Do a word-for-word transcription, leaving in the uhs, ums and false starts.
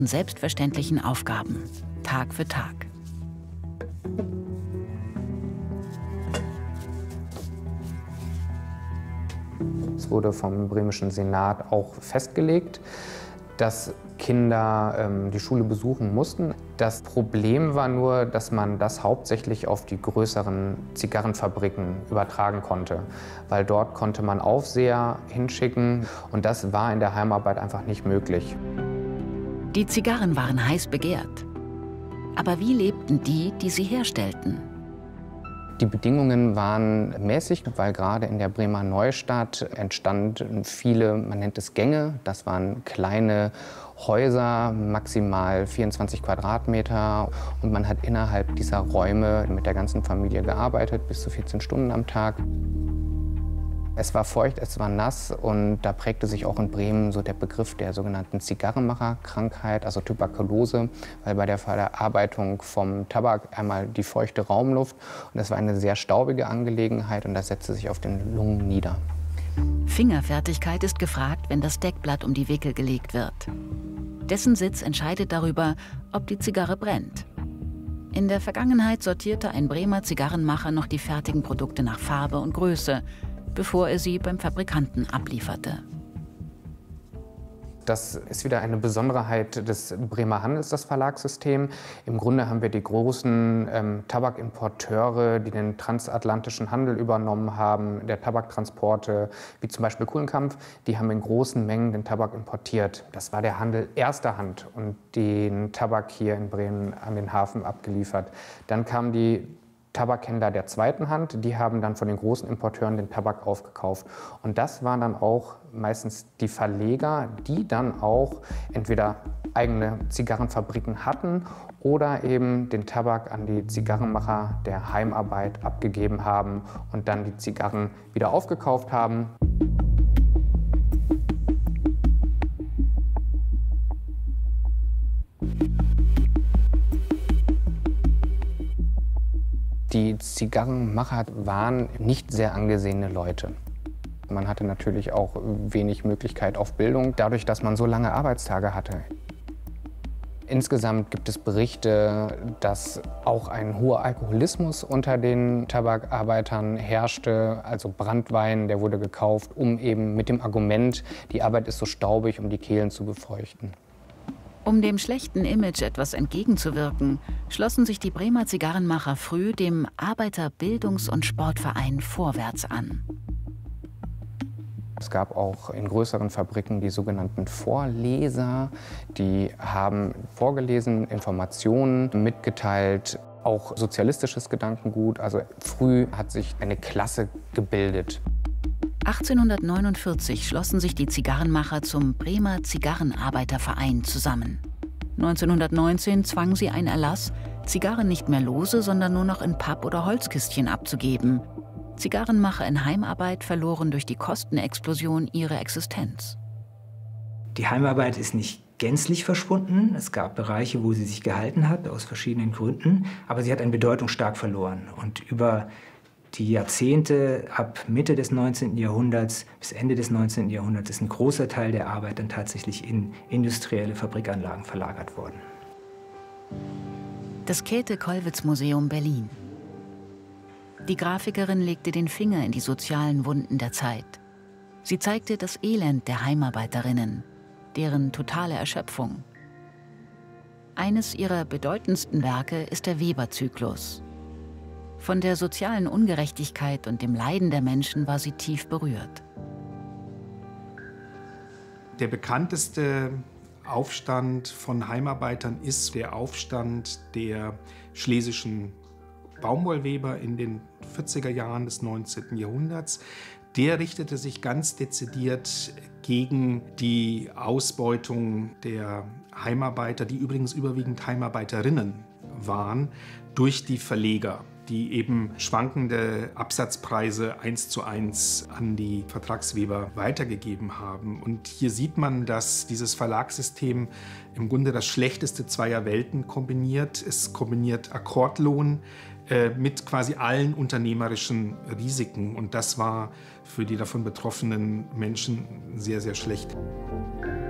selbstverständlichen Aufgaben, Tag für Tag. Es wurde vom bremischen Senat auch festgelegt, dass Kinder ähm, die Schule besuchen mussten. Das Problem war nur, dass man das hauptsächlich auf die größeren Zigarrenfabriken übertragen konnte, weil dort konnte man Aufseher hinschicken und das war in der Heimarbeit einfach nicht möglich. Die Zigarren waren heiß begehrt. Aber wie lebten die, die sie herstellten? Die Bedingungen waren mäßig, weil gerade in der Bremer Neustadt entstanden viele, man nennt es Gänge, das waren kleine Häuser, maximal vierundzwanzig Quadratmeter. Und man hat innerhalb dieser Räume mit der ganzen Familie gearbeitet, bis zu vierzehn Stunden am Tag. Es war feucht, es war nass und da prägte sich auch in Bremen so der Begriff der sogenannten Zigarrenmacherkrankheit, also Tuberkulose, weil bei der Verarbeitung vom Tabak einmal die feuchte Raumluft und das war eine sehr staubige Angelegenheit und das setzte sich auf den Lungen nieder. Fingerfertigkeit ist gefragt, wenn das Deckblatt um die Wickel gelegt wird. Dessen Sitz entscheidet darüber, ob die Zigarre brennt. In der Vergangenheit sortierte ein Bremer Zigarrenmacher noch die fertigen Produkte nach Farbe und Größe, bevor er sie beim Fabrikanten ablieferte. Das ist wieder eine Besonderheit des Bremer Handels, das Verlagssystem. Im Grunde haben wir die großen ähm, Tabakimporteure, die den transatlantischen Handel übernommen haben, der Tabaktransporte, wie zum Beispiel Kulenkampff, die haben in großen Mengen den Tabak importiert. Das war der Handel erster Hand und den Tabak hier in Bremen an den Hafen abgeliefert. Dann kamen die Tabakhändler der zweiten Hand, die haben dann von den großen Importeuren den Tabak aufgekauft. Und das waren dann auch meistens die Verleger, die dann auch entweder eigene Zigarrenfabriken hatten oder eben den Tabak an die Zigarrenmacher der Heimarbeit abgegeben haben und dann die Zigarren wieder aufgekauft haben. Die Zigarrenmacher waren nicht sehr angesehene Leute. Man hatte natürlich auch wenig Möglichkeit auf Bildung, dadurch, dass man so lange Arbeitstage hatte. Insgesamt gibt es Berichte, dass auch ein hoher Alkoholismus unter den Tabakarbeitern herrschte. Also Branntwein, der wurde gekauft, um eben mit dem Argument, die Arbeit ist so staubig, um die Kehlen zu befeuchten. Um dem schlechten Image etwas entgegenzuwirken, schlossen sich die Bremer Zigarrenmacher früh dem Arbeiterbildungs- und Sportverein Vorwärts an. Es gab auch in größeren Fabriken die sogenannten Vorleser. Die haben vorgelesen, Informationen mitgeteilt, auch sozialistisches Gedankengut. Also früh hat sich eine Klasse gebildet. achtzehnhundertneunundvierzig schlossen sich die Zigarrenmacher zum Bremer Zigarrenarbeiterverein zusammen. neunzehnhundertneunzehn zwang sie ein Erlass, Zigarren nicht mehr lose, sondern nur noch in Papp- oder Holzkistchen abzugeben. Zigarrenmacher in Heimarbeit verloren durch die Kostenexplosion ihre Existenz. Die Heimarbeit ist nicht gänzlich verschwunden. Es gab Bereiche, wo sie sich gehalten hat, aus verschiedenen Gründen. Aber sie hat an Bedeutung stark verloren. Und über die Jahrzehnte ab Mitte des neunzehnten Jahrhunderts bis Ende des neunzehnten Jahrhunderts ist ein großer Teil der Arbeit dann tatsächlich in industrielle Fabrikanlagen verlagert worden. Das Käthe-Kollwitz-Museum Berlin. Die Grafikerin legte den Finger in die sozialen Wunden der Zeit. Sie zeigte das Elend der Heimarbeiterinnen, deren totale Erschöpfung. Eines ihrer bedeutendsten Werke ist der Weber-Zyklus. Von der sozialen Ungerechtigkeit und dem Leiden der Menschen war sie tief berührt. Der bekannteste Aufstand von Heimarbeitern ist der Aufstand der schlesischen Baumwollweber in den vierziger Jahren des neunzehnten Jahrhunderts. Der richtete sich ganz dezidiert gegen die Ausbeutung der Heimarbeiter, die übrigens überwiegend Heimarbeiterinnen waren, durch die Verleger, die eben schwankende Absatzpreise eins zu eins an die Vertragsweber weitergegeben haben. Und hier sieht man, dass dieses Verlagssystem im Grunde das Schlechteste zweier Welten kombiniert. Es kombiniert Akkordlohn äh, mit quasi allen unternehmerischen Risiken. Und das war für die davon betroffenen Menschen sehr, sehr schlecht.